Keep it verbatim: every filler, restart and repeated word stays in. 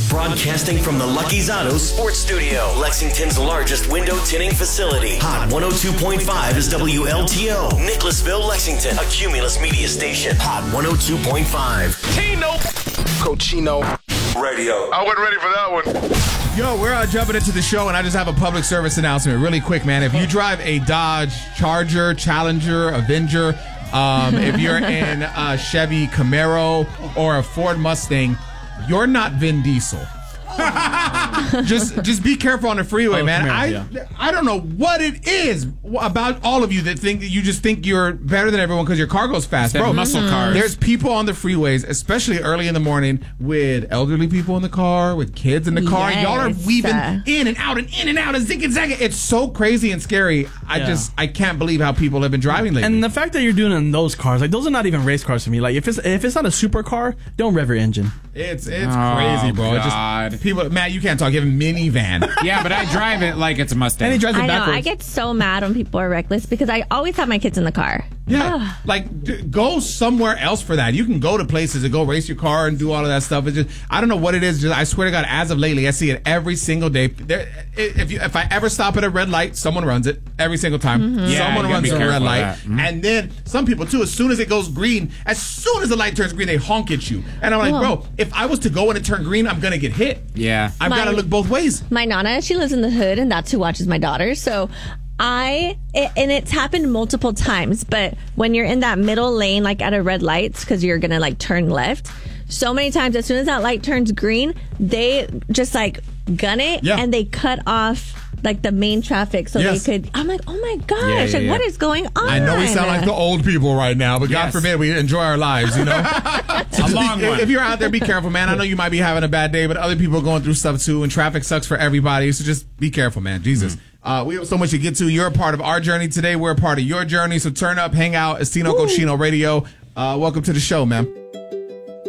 Broadcasting from the Lucky's Auto Sports Studio, Lexington's largest window tinting facility. Hot one oh two point five is W L T O. Nicholasville, Lexington, a Cumulus media station. Hot one oh two point five. Tino. Cochino Radio. I wasn't ready for that one. Yo, we're uh, jumping into the show, and I just have a public service announcement really quick, man. If you drive a Dodge Charger, Challenger, Avenger, um, if you're in a Chevy Camaro or a Ford Mustang, you're not Vin Diesel. just just be careful on the freeway, oh, man. Camaro, I yeah. I don't know what it is about all of you that think that you just think you're better than everyone because your car goes fast, bro. Muscle mm-hmm. cars. There's people on the freeways, especially early in the morning, with elderly people in the car, with kids in the car. Yes. Y'all are weaving in and out and in and out and zig and zag. It's so crazy and scary. I yeah. just I can't believe how people have been driving lately. And the fact that you're doing it in those cars, like those are not even race cars to me. Like if it's if it's not a supercar, don't rev your engine. It's it's oh, crazy, bro. God. Just people, Matt, you can't talk. You have a minivan. Yeah, but I drive it like it's a Mustang. And he drives it I backwards. know. I get so mad when people are reckless because I always have my kids in the car. Yeah, like d- go somewhere else for that. You can go to places and go race your car and do all of that stuff. It's just I don't know what it is. Just I swear to God, as of lately, I see it every single day. There, if you if I ever stop at a red light, someone runs it every single time. Mm-hmm. Yeah, someone runs a red light, mm-hmm. and then some people too. As soon as it goes green, as soon as the light turns green, they honk at you. And I'm like, Whoa. bro, if I was to go and it turn green, I'm gonna get hit. Yeah, I've got to look both ways. My Nana, she lives in the hood, and that's who watches my daughters. So I, it, and it's happened multiple times, but when you're in that middle lane, like at a red light, because you're going to like turn left, so many times, as soon as that light turns green, they just like gun it Yeah. and they cut off like the main traffic so Yes. they could, I'm like, oh my gosh, Yeah, yeah, like yeah. what is going on? I know we sound like the old people right now, but God Yes. forbid we enjoy our lives, you know? A long one. If you're out there, be careful, man. I know you might be having a bad day, but other people are going through stuff too, and traffic sucks for everybody, so just be careful, man. Jesus. Mm-hmm. Uh, we have so much to get to. You're a part of our journey today. We're a part of your journey, so turn up, hang out. It's Tino Cochino Radio. Uh, welcome to the show, man.